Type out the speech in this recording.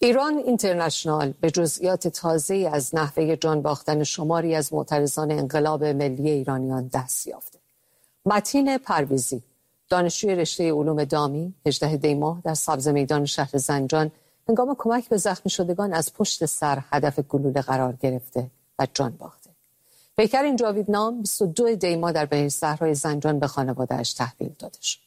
ایران اینترنشنال به جزئیات تازه‌ای از نحوه جان باختن شماری از معترضان انقلاب ملی ایرانیان دست یافته. متین پرویزی، دانشجوی رشته علوم دامی، 18 دی ماه در سبز میدان شهر زنجان هنگام کمک به زخمی شدگان از پشت سر هدف گلوله قرار گرفته و جان باخته. پیکر جاوید نام 22 دی ماه در بهشت صحرای زنجان به خانواده‌اش تحویل داده شد.